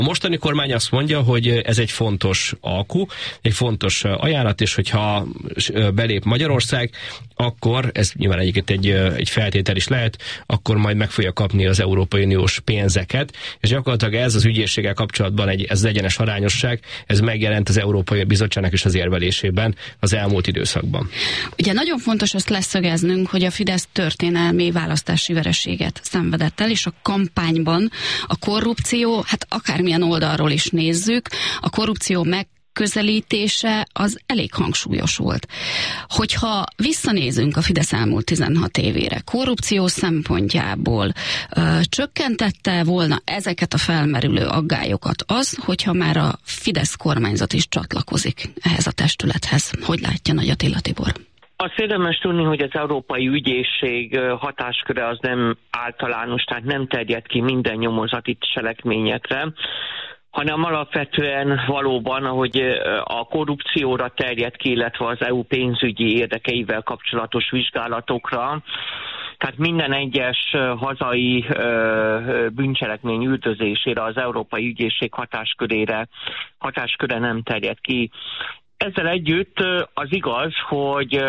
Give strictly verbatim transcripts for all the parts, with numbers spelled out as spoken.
A mostani kormány azt mondja, hogy ez egy fontos alku, egy fontos ajánlat, és hogyha belép Magyarország, akkor, ez nyilván egyébként egy, egy feltétel is lehet, akkor majd meg fogja kapni az Európai Uniós pénzeket, és gyakorlatilag ez az ügyészséggel kapcsolatban egy, ez az egyenes arányosság, ez megjelent az Európai Bizottságnak is az érvelésében az elmúlt időszakban. Ugye nagyon fontos azt leszögeznünk, hogy a Fidesz történelmi választási vereséget szenvedett el, és a kampányban a korrupció, hát akármilyen oldalról is nézzük, a korrupció meg közelítése az elég hangsúlyos volt. Hogyha visszanézünk a Fidesz elmúlt tizenhat évére, korrupció szempontjából ö, csökkentette volna ezeket a felmerülő aggályokat az, hogyha már a Fidesz kormányzat is csatlakozik ehhez a testülethez. Hogy látja Nagy Attila Tibor? Azt érdemes tudni, hogy az Európai Ügyészség hatásköre az nem általános, tehát nem terjed ki minden nyomozati cselekményekre, hanem alapvetően valóban, ahogy a korrupcióra terjed ki, illetve az é u pénzügyi érdekeivel kapcsolatos vizsgálatokra. Tehát minden egyes hazai bűncselekmény üldözésére az Európai Ügyészség hatáskörére, hatásköre nem terjed ki. Ezzel együtt az igaz, hogy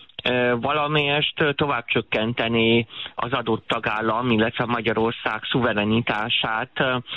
valamelyest tovább csökkenteni az adott tagállam, illetve Magyarország szuverenitását,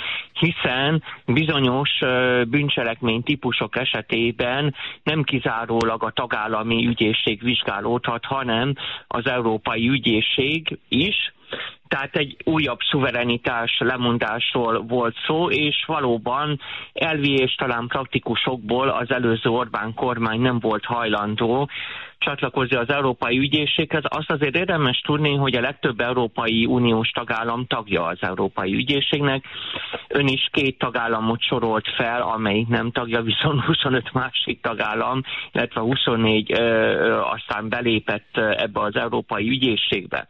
hiszen bizonyos bűncselekmény típusok esetében nem kizárólag a tagállami ügyészség vizsgálódhat, hanem az Európai Ügyészség is. Tehát egy újabb szuverenitás lemondásról volt szó, és valóban elvi és talán praktikusokból az előző Orbán kormány nem volt hajlandó csatlakozni az Európai Ügyészséghez. Azt azért érdemes tudni, hogy a legtöbb Európai Uniós tagállam tagja az Európai Ügyészségnek. Ön is két tagállamot sorolt fel, amelyik nem tagja, viszont huszonöt másik tagállam, illetve huszonnégy ö, aztán belépett ebbe az Európai Ügyészségbe.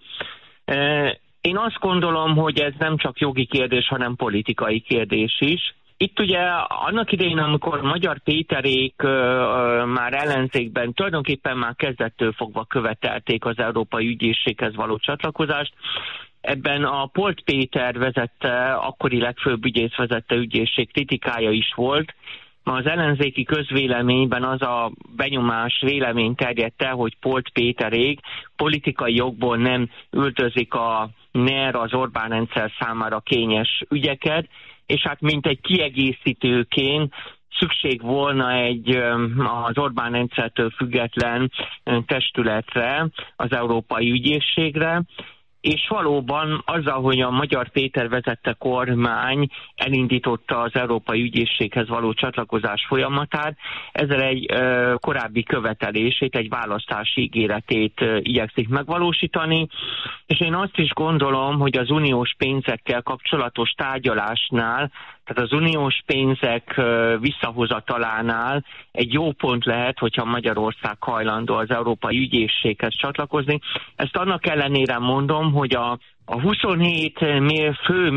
Én azt gondolom, hogy ez nem csak jogi kérdés, hanem politikai kérdés is. Itt ugye annak idején, amikor Magyar Péterék uh, már ellenzékben tulajdonképpen már kezdettől fogva követelték az Európai Ügyészséghez való csatlakozást, ebben a Polt Péter vezette, akkori legfőbb ügyész vezette ügyészség kritikája is volt. Ma az ellenzéki közvéleményben az a benyomás vélemény terjedt el, hogy Polt Péterék politikai jogból nem üldözik a en e er, az Orbán rendszer számára kényes ügyeket, és hát mint egy kiegészítőként szükség volna egy az Orbán rendszertől független testületre, az Európai Ügyészségre, és valóban azzal, hogy a Magyar Péter vezette kormány elindította az Európai Ügyészséghez való csatlakozás folyamatát, ezzel egy ö, korábbi követelését, egy választási ígéretét ö, igyekszik megvalósítani, és én azt is gondolom, hogy az uniós pénzekkel kapcsolatos tárgyalásnál, tehát az uniós pénzek visszahozatalánál egy jó pont lehet, hogyha Magyarország hajlandó az Európai Ügyészséghez csatlakozni. Ezt annak ellenére mondom, hogy a A huszonhét mér, fő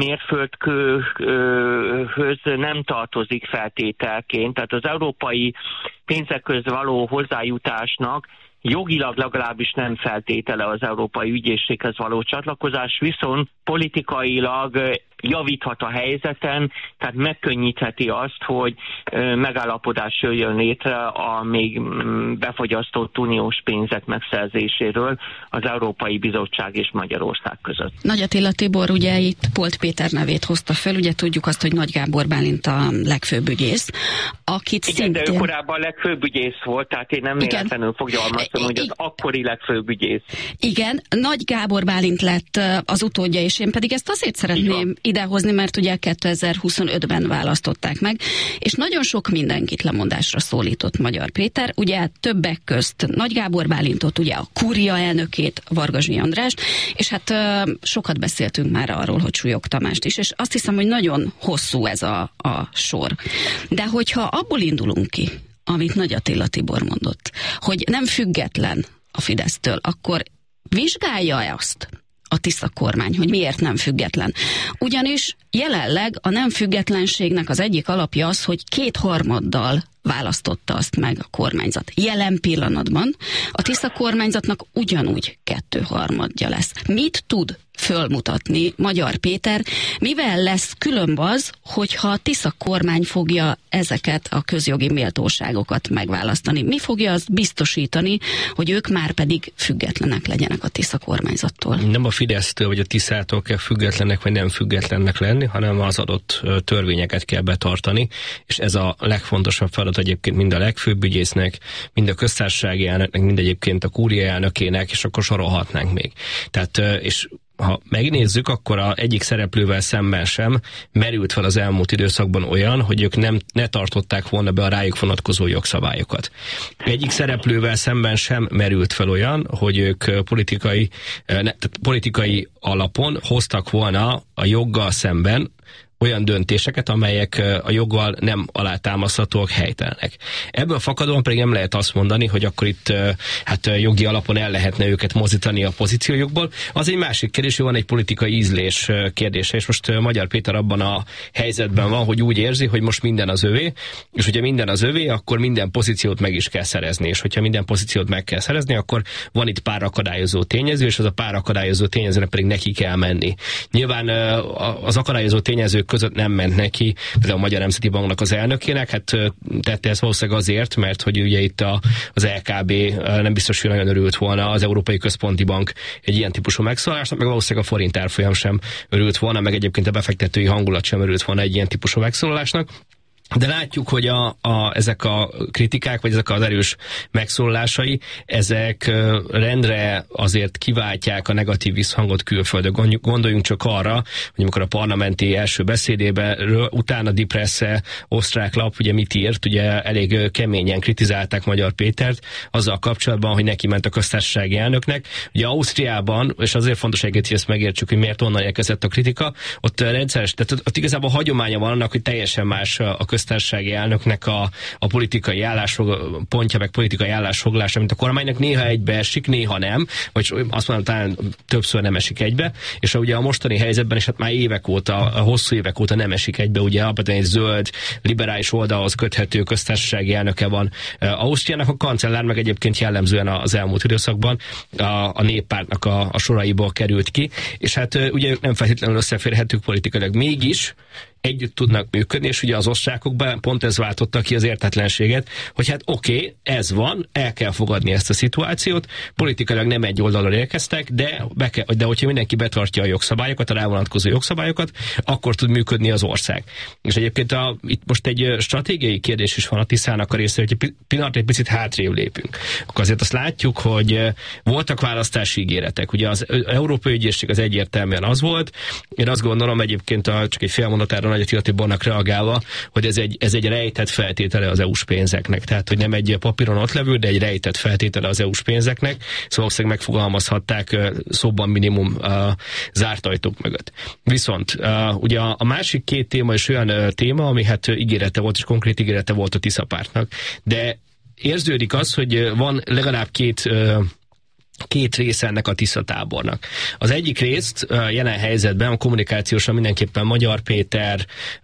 mérföldkőhöz nem tartozik feltételként, tehát az európai pénzekhez való hozzájutásnak jogilag legalábbis nem feltétele az Európai Ügyészséghez való csatlakozás, viszont politikailag javíthat a helyzeten, tehát megkönnyítheti azt, hogy megállapodás jöjjön létre a még befogyasztott uniós pénzek megszerzéséről az Európai Bizottság és Magyarország között. Nagy Attila Tibor ugye itt Polt Péter nevét hozta fel, ugye tudjuk azt, hogy Nagy Gábor Bálint a legfőbb ügyész, akit Igen, szintén... de ő korábban legfőbb ügyész volt, tehát én nem véletlenül fogalmaztam, hogy az akkori legfőbb ügyész. Igen, Nagy Gábor Bálint lett az utódja, és én pedig ezt azért szeretném idehozni, mert ugye kétezer-huszonötben választották meg, és nagyon sok mindenkit lemondásra szólított Magyar Péter, ugye többek közt Nagy Gábor Bálintot, ugye a Kúria elnökét, Vargasdi Andrást, és hát sokat beszéltünk már arról, hogy Súlyog Tamást is, és azt hiszem, hogy nagyon hosszú ez a, a sor. De hogyha abból indulunk ki, amit Nagy Attila Tibor mondott, hogy nem független a Fidesztől, akkor vizsgálja azt a Tisza kormány, hogy miért nem független. Ugyanis jelenleg a nem függetlenségnek az egyik alapja az, hogy kétharmaddal választotta azt meg a kormányzat. Jelen pillanatban a Tisza kormányzatnak ugyanúgy kettőharmadja lesz. Mit tud fölmutatni Magyar Péter. Mivel lesz különb az, hogyha a Tisza kormány fogja ezeket a közjogi méltóságokat megválasztani? Mi fogja azt biztosítani, hogy ők már pedig függetlenek legyenek a Tisza kormányzattól? Nem a Fidesztől vagy a Tiszától kell függetlennek vagy nem függetlennek lenni, hanem az adott törvényeket kell betartani, és ez a legfontosabb feladat egyébként mind a legfőbb ügyésznek, mind a köztársasági elnöknek, mind egyébként a kúria elnökének, és akkor sorolhatnánk még. Tehát, és ha megnézzük, akkor a egyik szereplővel szemben sem merült fel az elmúlt időszakban olyan, hogy ők nem, ne tartották volna be a rájuk vonatkozó jogszabályokat. Egyik szereplővel szemben sem merült fel olyan, hogy ők politikai, ne, tehát politikai alapon hoztak volna a joggal szemben olyan döntéseket, amelyek a joggal nem alátámaszthatóak, helytelenek. Ebből fakadóan pedig nem lehet azt mondani, hogy akkor itt hát jogi alapon el lehetne őket mozdítani a pozíciójukból. Az egy másik kérdés, hogy van egy politikai ízlés kérdése, és most Magyar Péter abban a helyzetben van, hogy úgy érzi, hogy most minden az övé, és hogyha minden az övé, akkor minden pozíciót meg is kell szerezni, és hogyha minden pozíciót meg kell szerezni, akkor van itt pár akadályozó tényező, és az a pár akadályozó tényezőnek pedig neki kell menni. Nyilván az akadályozó tényezők között nem ment neki, például a Magyar Nemzeti Banknak az elnökének, hát tette ezt valószínűleg azért, mert hogy ugye itt a, az el ká bé nem biztos, hogy nagyon örült volna az Európai Központi Bank egy ilyen típusú megszólalásnak, meg valószínűleg a forint árfolyam sem örült volna, meg egyébként a befektetői hangulat sem örült volna egy ilyen típusú megszólalásnak. De látjuk, hogy a, a, ezek a kritikák, vagy ezek az erős megszólalásai, ezek rendre azért kiváltják a negatív visszhangot külföldön. Gondoljunk csak arra, hogy amikor a parlamenti első beszédében, utána Die Presse, osztrák lap, ugye mit írt, ugye elég keményen kritizálták Magyar Pétert azzal kapcsolatban, hogy neki ment a köztársasági elnöknek. Ugye Ausztriában, és azért fontos egyébként, hogy ezt megértsük, hogy miért onnan érkezett a kritika, ott rendszeres, tehát ott igazából hagyománya van annak, hogy teljesen más a köztársasági elnöknek a, a politikai álláspontja, meg politikai állásfoglalása, mint a kormánynak, néha egybe esik, néha nem, vagy azt mondom, talán többször nem esik egybe, és ugye a mostani helyzetben is hát már évek óta, hosszú évek óta nem esik egybe, ugye alapvetően egy zöld, liberális oldalhoz köthető köztársasági elnöke van Ausztriának, a kancellár meg egyébként jellemzően az elmúlt időszakban a, a néppártnak a, a soraiból került ki, és hát ugye ők nem feltétlenül összeférhetők politikailag, mégis együtt tudnak működni, és ugye az osztrákokban pont ez váltotta ki az értetlenséget, hogy hát oké, okay, ez van, el kell fogadni ezt a szituációt, politikailag nem egy oldalon érkeztek, de, be kell, de hogyha mindenki betartja a jogszabályokat, a rávonatkozó jogszabályokat, akkor tud működni az ország. És egyébként a, itt most egy stratégiai kérdés is van a Tiszának a része, hogy pillanat egy picit hátrébb lépünk. Akkor azért azt látjuk, hogy voltak választási ígéretek. Ugye az Európai Ügyészség az egyértelműen az volt. Én azt gondolom egyébként a, csak egy fél mondatára Nagy Attila Tibornak reagálva, hogy ez egy, ez egy rejtett feltétele az é u-s pénzeknek. Tehát, hogy nem egy papíron ott levő, de egy rejtett feltétele az é u-s pénzeknek. Szóval valószínűleg megfogalmazhatták szóban minimum uh, zárt ajtók mögött. Viszont uh, ugye a, a másik két téma is olyan uh, téma, ami hát ígérete volt, és konkrét ígérete volt a Tisza pártnak. De érződik az, hogy van legalább két uh, két része ennek a Tisza tábornak. Az egyik részt jelen helyzetben a kommunikációsan mindenképpen Magyar Péter,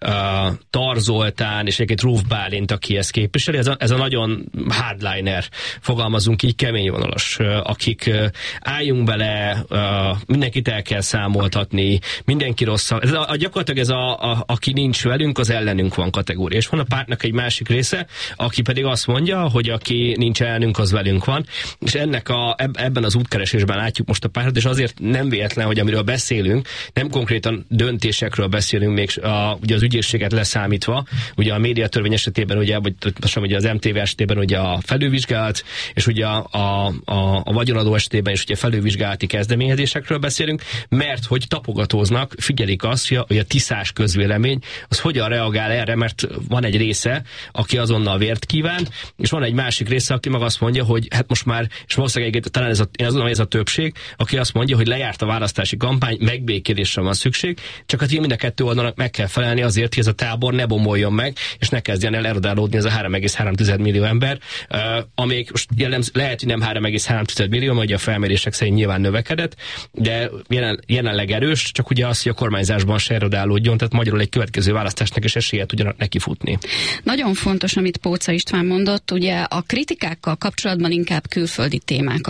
Tar Zoltán és egyébként Ruf Bálint, aki ezt képviseli. Ez a, ez a nagyon hardliner, fogalmazunk így, kemény vonalas, akik álljunk bele, mindenkit el kell számoltatni, mindenki rossz. Ez a, a, gyakorlatilag ez a, a, aki nincs velünk, az ellenünk van kategória. És van a pártnak egy másik része, aki pedig azt mondja, hogy aki nincs ellenünk, az velünk van. És ennek a, ebben az útkeresésben látjuk most a pártot, és azért nem véletlen, hogy amiről beszélünk, nem konkrétan döntésekről beszélünk, még a, ugye az ügyészséget leszámítva, ugye a médiatörvény esetében, ugye, vagy most ugye az em té vé esetében ugye a felülvizsgálat, és ugye a, a, a, a vagyonadó esetében is ugye felülvizsgálati kezdeményezésekről beszélünk, mert hogy tapogatóznak, figyelik azt, hogy a tiszás közvélemény az hogyan reagál erre, mert van egy része, aki azonnal vért kíván, és van egy másik része, aki meg azt mondja, hogy hát most már, és valószínűleg talán ez a, én azt gondolom, ez a többség, aki azt mondja, hogy lejárt a választási kampány, megbékélésre van szükség, csak hát mind a kettő oldalnak meg kell felelni azért, hogy ez a tábor ne bomoljon meg, és ne kezdjen el erodálódni ez a három egész három millió ember, uh, amelyik most jellemz, lehet, hogy nem három egész három millió, mert a felmérések szerint nyilván növekedett, de jelen, jelenleg erős, csak ugye az, hogy a kormányzásban se erodálódjon, tehát magyarul egy következő választásnak is esélye tudjanak neki futni. Nagyon fontos, amit Póca István mondott, ugye a kritikákkal kapcsolatban inkább külföldi témákat hozott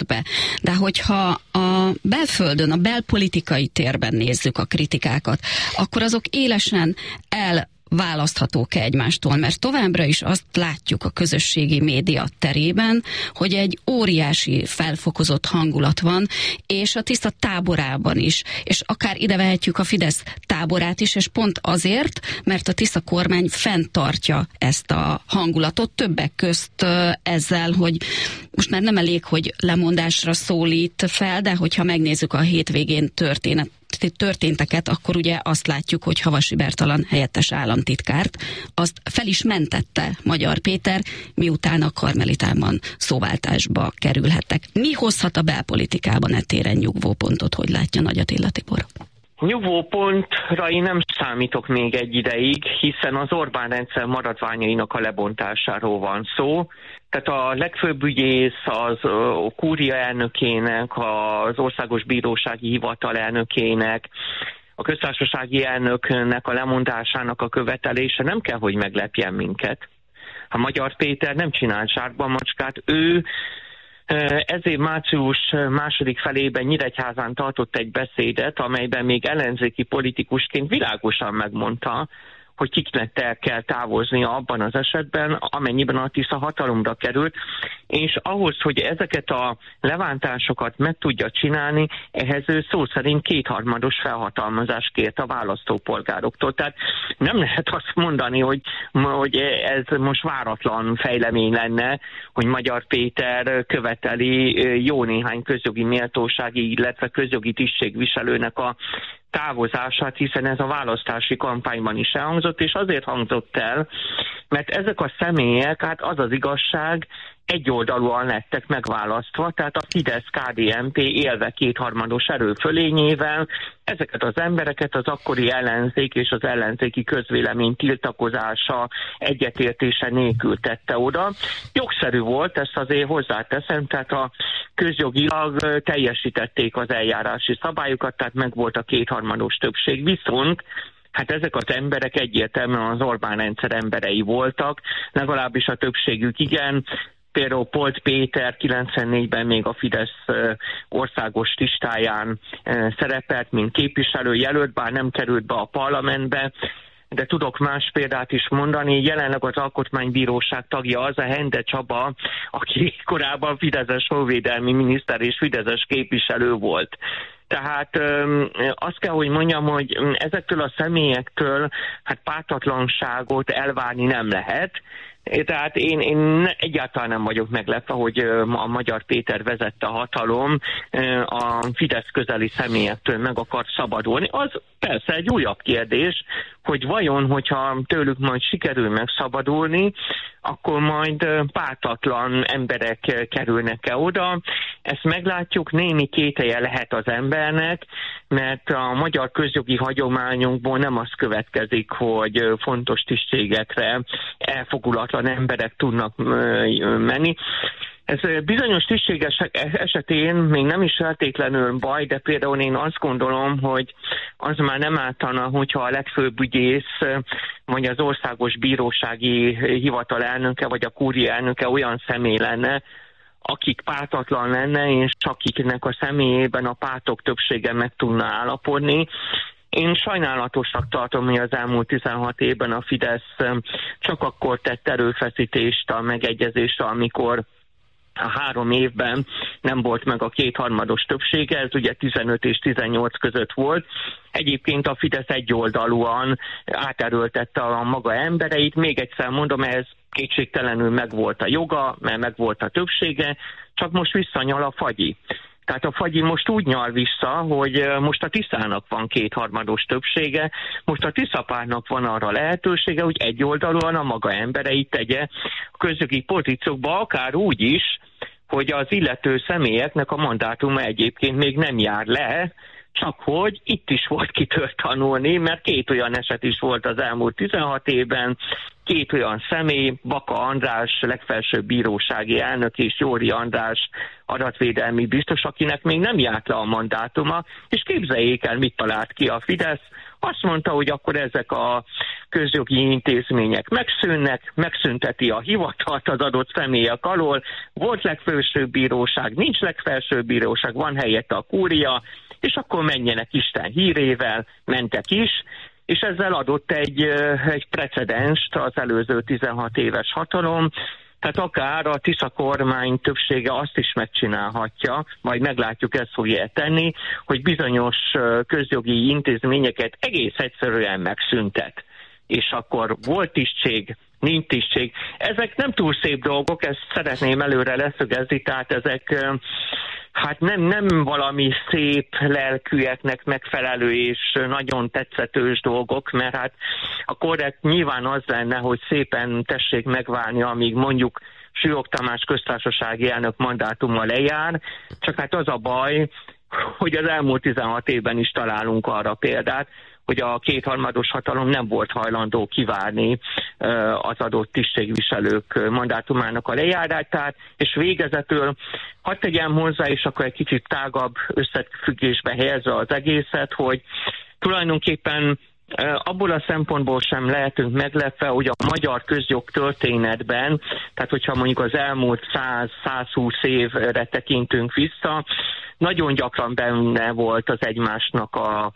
be. De hogyha a belföldön, a belpolitikai térben nézzük a kritikákat, akkor azok élesen el választhatók-e egymástól, mert továbbra is azt látjuk a közösségi média terében, hogy egy óriási felfokozott hangulat van, és a Tisza táborában is, és akár ide vehetjük a Fidesz táborát is, és pont azért, mert a Tisza kormány fenntartja ezt a hangulatot, többek közt ezzel, hogy most már nem elég, hogy lemondásra szólít fel, de hogyha megnézzük a hétvégén történet történteket, akkor ugye azt látjuk, hogy Havasi Bertalan helyettes államtitkárt, azt fel is mentette Magyar Péter, miután a Karmelitában szóváltásba kerülhettek. Mi hozhat a belpolitikában e téren nyugvópontot, hogy látja Nagy Attila Tibor? Nyugvópontra én nem számítok még egy ideig, hiszen az Orbán rendszer maradványainak a lebontásáról van szó. Tehát a legfőbb ügyész, az a kúria elnökének, az Országos Bírósági Hivatal elnökének, a köztársasági elnöknek a lemondásának a követelése nem kell, hogy meglepjen minket. A Magyar Péter nem csinált zsákba macskát, ő ez év március második felében Nyíregyházán tartott egy beszédet, amelyben még ellenzéki politikusként világosan megmondta, hogy kiknek el kell távoznia abban az esetben, amennyiben a Tisza hatalomra került, és ahhoz, hogy ezeket a levántásokat meg tudja csinálni, ehhez ő szó szerint kétharmados felhatalmazást kért a választópolgároktól. Tehát nem lehet azt mondani, hogy, hogy ez most váratlan fejlemény lenne, hogy Magyar Péter követeli jó néhány közjogi méltósági, illetve közjogi tisztségviselőnek a távozását, hiszen ez a választási kampányban is elhangzott, és azért hangzott el, mert ezek a személyek, hát az az igazság, egyoldalúan lettek megválasztva, tehát a Fidesz-ká dé en pé élve kétharmados erőfölényével ezeket az embereket az akkori ellenzék és az ellenzéki közvélemény tiltakozása, egyetértése nélkül tette oda. Jogszerű volt, ezt azért hozzáteszem, tehát a közjogilag teljesítették az eljárási szabályokat, tehát megvolt a kétharmados többség, viszont hát ezek az emberek egyértelműen az Orbán rendszer emberei voltak, legalábbis a többségük igen. Például Polt Péter kilencvennégyben még a Fidesz országos listáján szerepelt, mint képviselőjelölt, bár nem került be a parlamentbe, de tudok más példát is mondani. Jelenleg az Alkotmánybíróság tagja az a Hende Csaba, aki korábban fideszes honvédelmi miniszter és fideszes képviselő volt. Tehát azt kell, hogy mondjam, hogy ezektől a személyektől hát pártatlanságot elvárni nem lehet. Tehát én, én egyáltalán nem vagyok meglepve, hogy a Magyar Péter vezette a hatalom a Fidesz közeli személyektől meg akart szabadulni. Az persze egy újabb kérdés, hogy vajon, hogyha tőlük majd sikerül megszabadulni, akkor majd pártatlan emberek kerülnek-e oda. Ezt meglátjuk, némi kételje lehet az embernek, mert a magyar közjogi hagyományunkból nem az következik, hogy fontos tisztségekre elfogulatlan emberek tudnak menni. Ez bizonyos tisztségesek esetén még nem is feltétlenül baj, de például én azt gondolom, hogy az már nem ártana, hogyha a legfőbb ügyész, vagy az Országos Bírósági Hivatal elnöke, vagy a kúria elnöke olyan személy lenne, akik pártatlan lenne, és akiknek a személyében a pártok többsége meg tudna állapodni. Én sajnálatosnak tartom, hogy az elmúlt tizenhat évben a Fidesz csak akkor tett erőfeszítést a megegyezésre, amikor a három évben nem volt meg a kétharmados többsége, ez ugye tizenöt és tizennyolc között volt. Egyébként a Fidesz egyoldalúan áterőltette a maga embereit. Még egyszer mondom, ehhez kétségtelenül megvolt a joga, mert megvolt a többsége, csak most visszanyal a fagyi. Tehát a fagyi most úgy nyal vissza, hogy most a Tiszának van kétharmados többsége, most a Tiszapártnak van arra lehetősége, hogy egyoldalúan a maga embereit tegye a közjogi pozíciókba, akár úgy is, hogy az illető személyeknek a mandátuma egyébként még nem jár le, csak hogy itt is volt kitől tanulni, mert két olyan eset is volt az elmúlt tizenhat évben, két olyan személy, Baka András legfelsőbb bírósági elnök és Jóri András adatvédelmi biztos, akinek még nem járt le a mandátuma, és képzeljék el, mit talált ki a Fidesz, Azt mondta, hogy akkor ezek a közjogi intézmények megszűnnek, megszünteti a hivatalt az adott személyek alól, volt legfelsőbb bíróság, nincs legfelsőbb bíróság, van helyette a kúria, és akkor menjenek Isten hírével, mentek is, és ezzel adott egy, egy precedenst az előző tizenhat éves hatalom, tehát akár a Tisza kormány többsége azt is megcsinálhatja, majd meglátjuk, ezt fogja tenni, hogy bizonyos közjogi intézményeket egész egyszerűen megszüntet. És akkor volt tisztség, nincs tisztség. Ezek nem túl szép dolgok, ezt szeretném előre leszögezni, tehát ezek hát nem, nem valami szép lelkűeknek megfelelő és nagyon tetszetős dolgok, mert hát a korrekt nyilván az lenne, hogy szépen tessék megválni, amíg mondjuk Sülyog Tamás köztársasági elnök mandátuma lejár, csak hát az a baj, hogy az elmúlt tizenhat évben is találunk arra példát, hogy a kétharmados hatalom nem volt hajlandó kivárni az adott tisztségviselők mandátumának a lejárását, és végezetül hadd tegyem hozzá, és akkor egy kicsit tágabb összefüggésbe helyezve az egészet, hogy tulajdonképpen abból a szempontból sem lehetünk meglepve, hogy a magyar közjog történetben, tehát hogyha mondjuk az elmúlt száz-százhúsz évre tekintünk vissza, nagyon gyakran benne volt az egymásnak a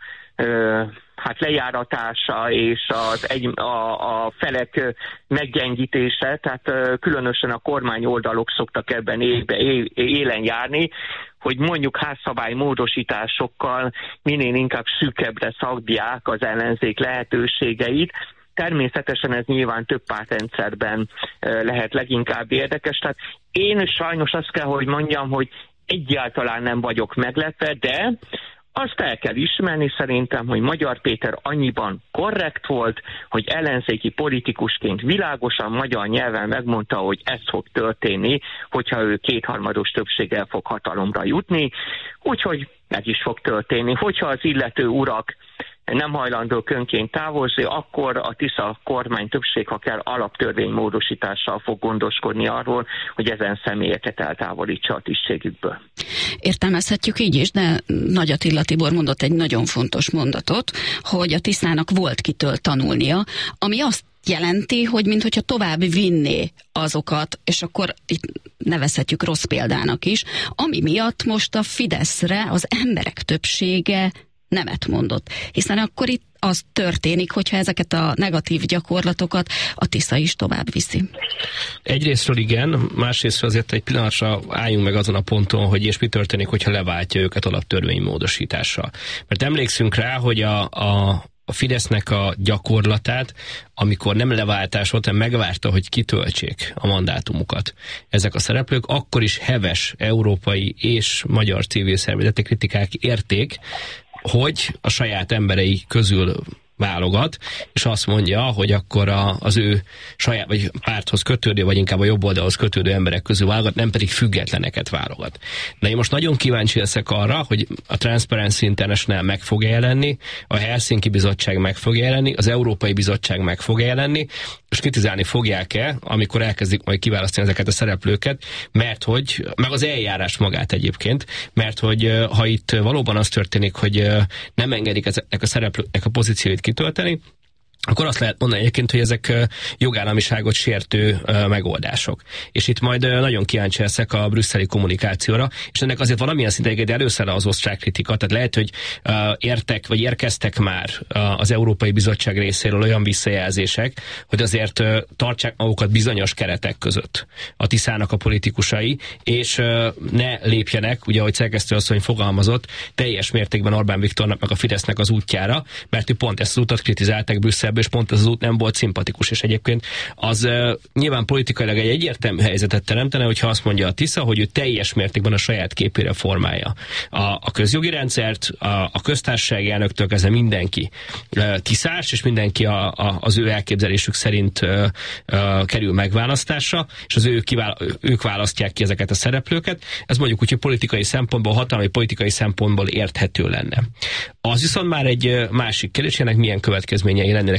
hát lejáratása és az egy, a, a felek meggyengítése, tehát különösen a kormány oldalok szoktak ebben ébe, é, élen járni, hogy mondjuk házszabály módosításokkal minél inkább szűkebbre szabják az ellenzék lehetőségeit. Természetesen ez nyilván több pártrendszerben lehet leginkább érdekes. Tehát én sajnos azt kell, hogy mondjam, hogy egyáltalán nem vagyok meglepve, de azt el kell ismerni szerintem, hogy Magyar Péter annyiban korrekt volt, hogy ellenzéki politikusként világosan magyar nyelven megmondta, hogy ez fog történni, hogyha ő kétharmados többséggel fog hatalomra jutni, úgyhogy meg is fog történni. Hogyha az illető urak nem hajlandó önként távozni, akkor a Tisza kormány többség, ha kell, alaptörvénymódosítással fog gondoskodni arról, hogy ezen személyeket eltávolítsa a tisztségükből. Értelmezhetjük így is, de Nagy Attila Tibor mondott egy nagyon fontos mondatot, hogy a Tiszának volt kitől tanulnia, ami azt jelenti, hogy minthogyha tovább vinné azokat, és akkor itt nevezhetjük rossz példának is, ami miatt most a Fideszre az emberek többsége nemet mondott. Hiszen akkor itt az történik, hogyha ezeket a negatív gyakorlatokat a Tisza is tovább viszi. Egyrésztről igen, másrésztről azért egy pillanatra álljunk meg azon a ponton, hogy és mi történik, hogyha leváltja őket alaptörvénymódosítással. Mert emlékszünk rá, hogy a, a a Fidesznek a gyakorlatát, amikor nem leváltás volt, hanem megvárta, hogy kitöltsék a mandátumukat ezek a szereplők, akkor is heves európai és magyar civil szervezetek kritikák érték, hogy a saját emberei közül válogat, és azt mondja, hogy akkor a, az ő saját, vagy párthoz kötődő, vagy inkább a jobb oldalhoz kötődő emberek közül válogat, nem pedig függetleneket válogat. De én most nagyon kíváncsi leszek arra, hogy a Transparency International meg fog jelenni, a Helsinki Bizottság meg fog jelenni, az Európai Bizottság meg fog jelenni, és kritizálni fogják-e, amikor elkezdik majd kiválasztani ezeket a szereplőket, mert hogy, meg az eljárás magát egyébként, mert hogy ha itt valóban az történik, hogy nem engedik ezeknek a szereplőknek a pozícióit kitölteni, akkor azt lehet mondani egyébként, hogy ezek jogállamiságot sértő megoldások. És itt majd nagyon kíváncsi leszek a brüsszeli kommunikációra, és ennek azért valamilyen szinten először az osztrák kritika, tehát lehet, hogy értek, vagy érkeztek már az Európai Bizottság részéről olyan visszajelzések, hogy azért tartsák magukat bizonyos keretek között a Tiszának a politikusai, és ne lépjenek, ugye ahogy szerkesztő asszony fogalmazott, teljes mértékben Orbán Viktornak meg a Fidesznek az útjára, mert ő pont ezt az utat kritizálták Brüsszel, és pont ez az út nem volt szimpatikus, és egyébként az uh, nyilván politikailag egy egyértelmű helyzetet teremtene, hogyha azt mondja a Tisza, hogy ő teljes mértékben a saját képére formálja a, a közjogi rendszert, a, a köztársasági elnöktől kezdve mindenki uh, tiszás, és mindenki a, a, az ő elképzelésük szerint uh, uh, kerül megválasztásra, és az ő kivál, ők választják ki ezeket a szereplőket. Ez mondjuk úgy, hogy politikai szempontból, hatalmi politikai szempontból érthető lenne. Az viszont már egy másik kérdés, ennek milyen következményei lennének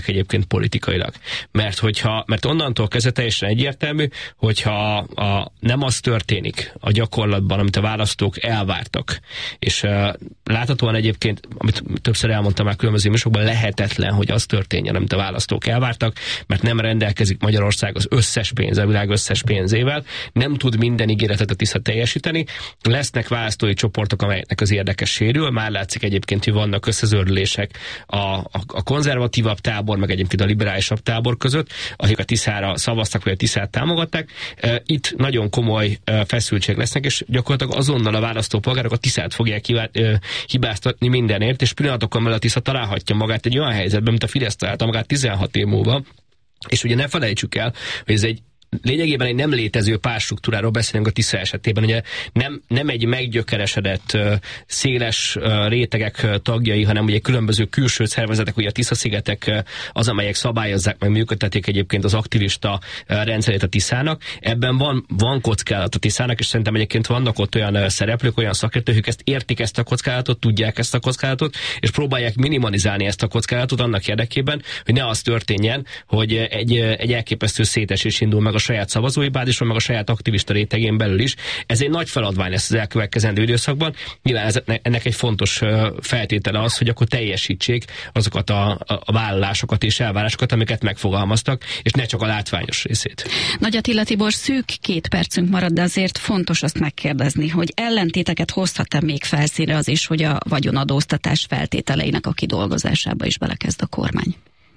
működnek egyébként politikailag. Mert hogyha, mert onnantól kezdve teljesen egyértelmű, hogyha a, nem az történik a gyakorlatban, amit a választók elvártak, és uh, láthatóan egyébként, amit többször elmondtam már különböző műsorokban, lehetetlen, hogy az történjen, amit a választók elvártak, mert nem rendelkezik Magyarország az összes pénz, a világ összes pénzével, nem tud minden ígéretet a Tisza teljesíteni, lesznek választói csoportok, amelyeknek az érdekes sérül, már látszik egyébként, hogy vannak összezördülések a, a, a konzervatívabb tábor, meg egyébként a liberálisabb tábor között, akik a Tiszára szavaztak, vagy a Tiszát támogatták. Itt nagyon komoly feszültség lesznek, és gyakorlatilag azonnal a választópolgárok a Tiszát fogják hibáztatni mindenért, és pillanatokon mellett a Tisza találhatja magát egy olyan helyzetben, mint a Fidesz találta magát tizenhat év múlva, és ugye ne felejtsük el, hogy ez egy lényegében egy nem létező pártstruktúráról beszélünk a Tisza esetében. Ugye nem, nem egy meggyökeresedett, széles rétegek tagjai, hanem ugye különböző külső szervezetek, ugye a Tisza-szigetek az, amelyek szabályozzák, meg működtetik egyébként az aktivista rendszerét a Tiszának. Ebben van, van kockázat a Tiszának, és szerintem egyébként vannak ott olyan szereplők, olyan szakértők, akik ezt értik ezt a kockázatot, tudják ezt a kockázatot, és próbálják minimalizálni ezt a kockázatot annak érdekében, hogy ne az történjen, hogy egy, egy elképesztő szétesés indul meg a saját szavazói bázison, meg a saját aktivista rétegén belül is. Ez egy nagy feladvány lesz az elkövetkezendő időszakban. Nyilván ez, ennek egy fontos feltétele az, hogy akkor teljesítsék azokat a, a vállalásokat és elvárásokat, amiket megfogalmaztak, és ne csak a látványos részét. Nagy Attila Tibor, szűk két percünk marad, de azért fontos azt megkérdezni, hogy ellentéteket hozhat-e még felszínre az is, hogy a vagyonadóztatás feltételeinek a kidolgozásába is belekezd a kormány?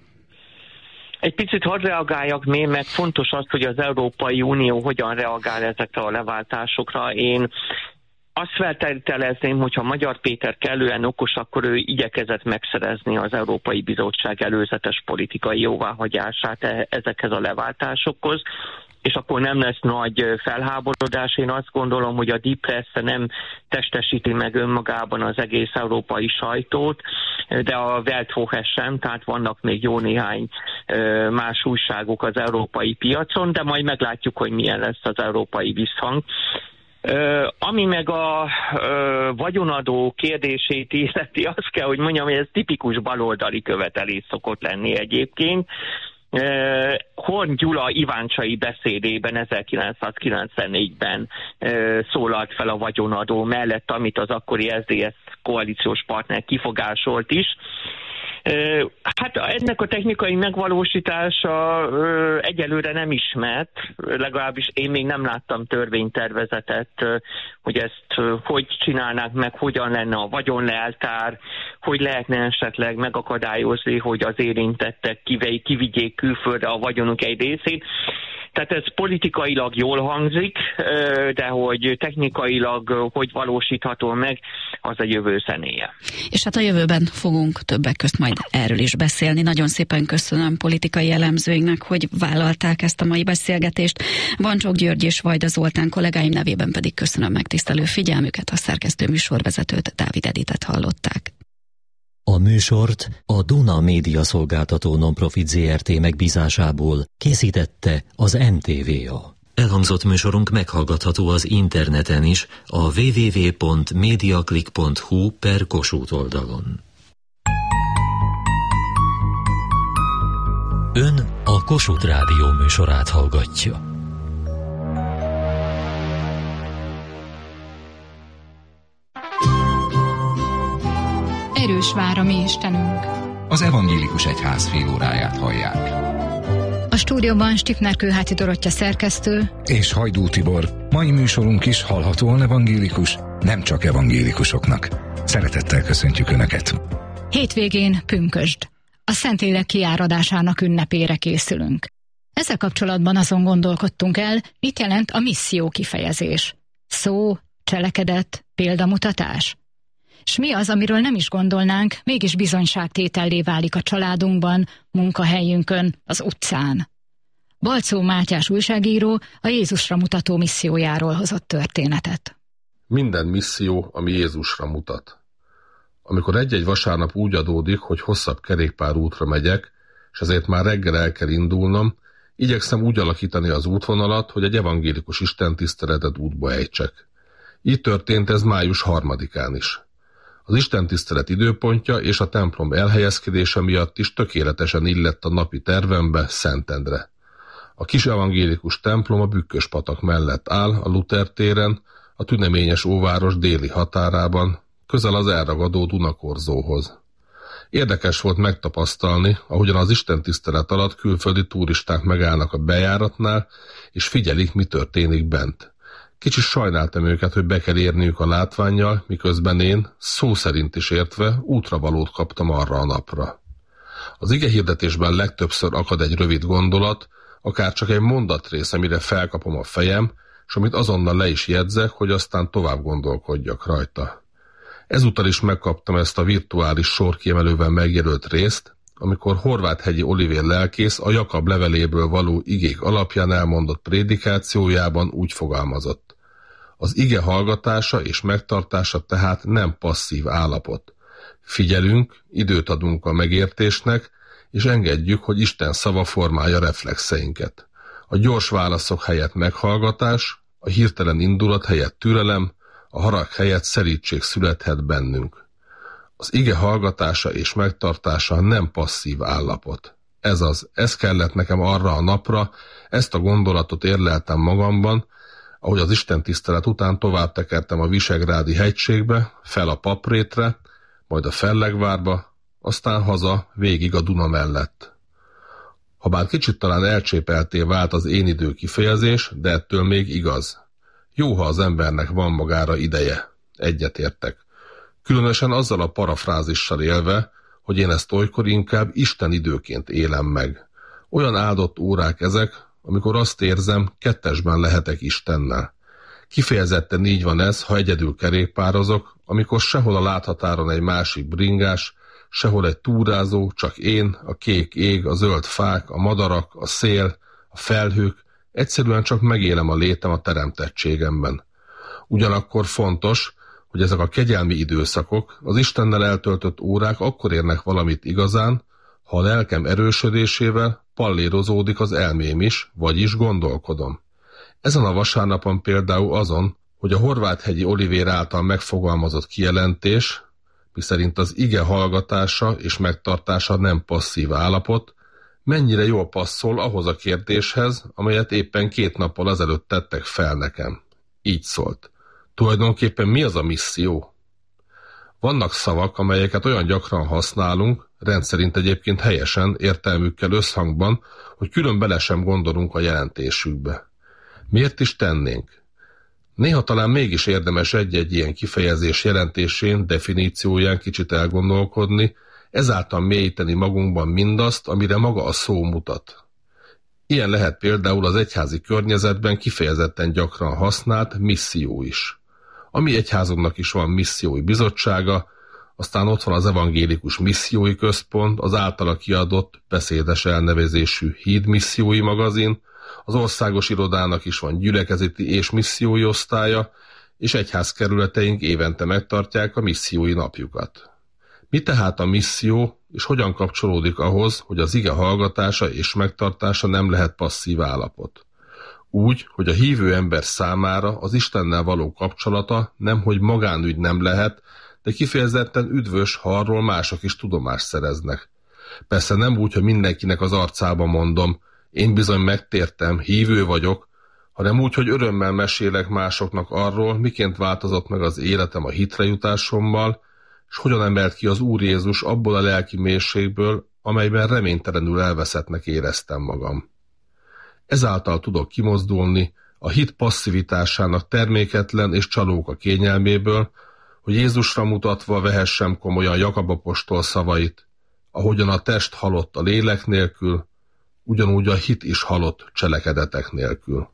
Egy picit hadd reagáljak még, meg fontos az, hogy az Európai Unió hogyan reagál ezekre a leváltásokra. Én azt feltételezném, hogyha Magyar Péter kellően okos, akkor ő igyekezett megszerezni az Európai Bizottság előzetes politikai jóváhagyását ezekhez a leváltásokhoz, és akkor nem lesz nagy felháborodás. Én azt gondolom, hogy a Deep Press nem testesíti meg önmagában az egész európai sajtót, de a Weltwoche sem, tehát vannak még jó néhány más újságok az európai piacon, de majd meglátjuk, hogy milyen lesz az európai visszhang. Uh, ami meg a uh, vagyonadó kérdését illeti, azt kell, hogy mondjam, hogy ez tipikus baloldali követelés szokott lenni egyébként. Uh, Horn Gyula iváncsai beszédében ezerkilencszázkilencvennégyben uh, szólalt fel a vagyonadó mellett, amit az akkori es zé es koalíciós partner kifogásolt is. Uh, hát ennek a technikai megvalósítása uh, egyelőre nem ismert, legalábbis én még nem láttam törvénytervezetet, uh, hogy ezt uh, hogy csinálnák meg, hogyan lenne a vagyonleltár, hogy lehetne esetleg megakadályozni, hogy az érintettek kivigyék külföldre a vagyonuk egy részét. Tehát ez politikailag jól hangzik, de hogy technikailag hogy valósítható meg, az a jövő zenéje. És hát a jövőben fogunk többek közt majd erről is beszélni. Nagyon szépen köszönöm politikai elemzőinknek, hogy vállalták ezt a mai beszélgetést. Vancsók György és Vajda Zoltán kollégáim nevében pedig köszönöm megtisztelő figyelmüket, a szerkesztő műsorvezetőt, Dávid Editet hallották. A műsort a Duna Média Szolgáltató Nonprofit zé er té megbízásából készítette az en té vé á. Elhangzott műsorunk meghallgatható az interneten is a double-u double-u double-u pont mediaclick pont hu per Kossuth oldalon. Ön a Kossuth Rádió műsorát hallgatja. Erős vár a mi Istenünk. Az evangélikus egyház fél óráját hallják. A stúdióban Stiffner Kőháti Dorottya szerkesztő és Hajdú Tibor. Mai műsorunk is hallhatóan evangélikus, nem csak evangélikusoknak. Szeretettel köszöntjük Önöket. Hétvégén pünkösd. A Szentlélek kiáradásának ünnepére készülünk. Ezzel kapcsolatban azon gondolkodtunk el, mit jelent a misszió kifejezés. Szó, cselekedet, példamutatás. S mi az, amiről nem is gondolnánk, mégis bizonyságtétellé válik a családunkban, munkahelyünkön, az utcán. Balczó Mátyás újságíró a Jézusra mutató missziójáról hozott történetet. Minden misszió, ami Jézusra mutat. Amikor egy-egy vasárnap úgy adódik, hogy hosszabb kerékpárútra megyek, és ezért már reggel el kell indulnom, igyekszem úgy alakítani az útvonalat, hogy egy evangélikus istentiszteletet útba ejtsek. Így történt ez május harmadikán is. Az istentisztelet időpontja és a templom elhelyezkedése miatt is tökéletesen illett a napi tervembe Szentendre. A kis evangélikus templom a Bükköspatak mellett áll a Luther téren, a tüneményes óváros déli határában, közel az elragadó Dunakorzóhoz. Érdekes volt megtapasztalni, ahogyan az istentisztelet alatt külföldi turisták megállnak a bejáratnál, és figyelik, mi történik bent. Kicsit sajnáltam őket, hogy be kell érniük a látvánnyal, miközben én, szó szerint is értve, útravalót kaptam arra a napra. Az igehirdetésben legtöbbször akad egy rövid gondolat, akár csak egy mondatrész, amire felkapom a fejem, és amit azonnal le is jegyzek, hogy aztán tovább gondolkodjak rajta. Ezúttal is megkaptam ezt a virtuális sorkiemelővel megjelölt részt, amikor Horváthegyi Olivér lelkész a Jakab leveléből való igék alapján elmondott prédikációjában úgy fogalmazott. Az ige hallgatása és megtartása tehát nem passzív állapot. Figyelünk, időt adunk a megértésnek, és engedjük, hogy Isten szava formálja reflexeinket. A gyors válaszok helyett meghallgatás, a hirtelen indulat helyett türelem, a harag helyett szelídség születhet bennünk. Az ige hallgatása és megtartása nem passzív állapot. Ez az, ez kellett nekem arra a napra, ezt a gondolatot érleltem magamban, ahogy az istentisztelet után tovább tekertem a Visegrádi hegységbe, fel a Paprétre, majd a Fellegvárba, aztán haza, végig a Duna mellett. Habár kicsit talán elcsépelté vált az én idő kifejezés, de ettől még igaz. Jó, ha az embernek van magára ideje. Egyetértek. Különösen azzal a parafrázissal élve, hogy én ezt olykor inkább Isten időként élem meg. Olyan áldott órák ezek, amikor azt érzem, kettesben lehetek Istennel. Kifejezetten így van ez, ha egyedül kerékpározok, amikor sehol a láthatáron egy másik bringás, sehol egy túrázó, csak én, a kék ég, a zöld fák, a madarak, a szél, a felhők, egyszerűen csak megélem a létem a teremtettségemben. Ugyanakkor fontos, hogy ezek a kegyelmi időszakok, az Istennel eltöltött órák akkor érnek valamit igazán, ha a lelkem erősödésével pallérozódik az elmém is, vagyis gondolkodom. Ezen a vasárnapon például azon, hogy a Horváthegyi Olivér által megfogalmazott kijelentés, miszerint az ige hallgatása és megtartása nem passzív állapot, mennyire jól passzol ahhoz a kérdéshez, amelyet éppen két nappal azelőtt tettek fel nekem. Így szólt. Tulajdonképpen mi az a misszió? Vannak szavak, amelyeket olyan gyakran használunk, rendszerint egyébként helyesen, értelmükkel összhangban, hogy külön bele sem gondolunk a jelentésükbe. Miért is tennénk? Néha talán mégis érdemes egy-egy ilyen kifejezés jelentésén, definícióján kicsit elgondolkodni, ezáltal mélyíteni magunkban mindazt, amire maga a szó mutat. Ilyen lehet például az egyházi környezetben kifejezetten gyakran használt misszió is. A mi egyházunknak is van missziói bizottsága, aztán ott van az Evangélikus Missziói Központ, az általa kiadott beszédes elnevezésű Híd missziói magazin, az országos irodának is van gyülekezeti és missziói osztálya, és egyházkerületeink évente megtartják a missziói napjukat. Mi tehát a misszió, és hogyan kapcsolódik ahhoz, hogy az ige hallgatása és megtartása nem lehet passzív állapot? Úgy, hogy a hívő ember számára az Istennel való kapcsolata nemhogy magánügy nem lehet, de kifejezetten üdvös, ha arról mások is tudomást szereznek. Persze nem úgy, hogy mindenkinek az arcába mondom, én bizony megtértem, hívő vagyok, hanem úgy, hogy örömmel mesélek másoknak arról, miként változott meg az életem a hitre jutásommal, és hogyan emelt ki az Úr Jézus abból a lelki mélységből, amelyben reménytelenül elveszettnek éreztem magam. Ezáltal tudok kimozdulni a hit passzivitásának terméketlen és csalóka kényelméből, hogy Jézusra mutatva vehessem komolyan Jakab apostol szavait, ahogyan a test halott a lélek nélkül, ugyanúgy a hit is halott cselekedetek nélkül.